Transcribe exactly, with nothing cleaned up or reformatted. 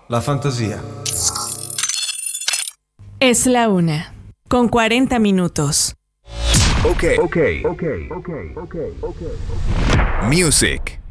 la fantasía. Es la una, con cuarenta minutos. Ok, ok, ok, ok, ok, ok. Music.